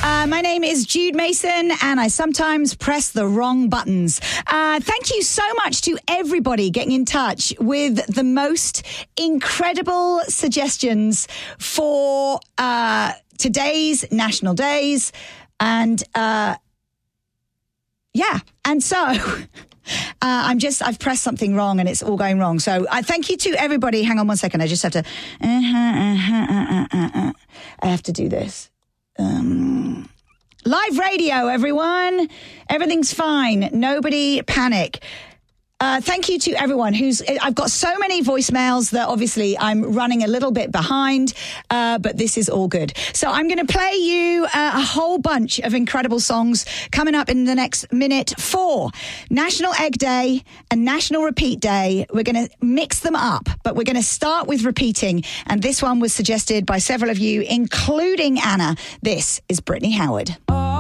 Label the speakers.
Speaker 1: My name is Jude Mason, and I sometimes press the wrong buttons. Thank you so much to everybody getting in touch with the most incredible suggestions for today's national days. And so I've pressed something wrong and it's all going wrong. So I thank you to everybody. Hang on one second. I just have to, I have to do this. Live radio, everyone. Everything's fine. Nobody panic. Thank you to everyone I've got so many voicemails that obviously I'm running a little bit behind, but this is all good. So I'm going to play you a whole bunch of incredible songs coming up in the next minute for National Egg Day and National Repeat Day. We're going to mix them up, but we're going to start with repeating. And this one was suggested by several of you, including Anna. This is Brittany Howard.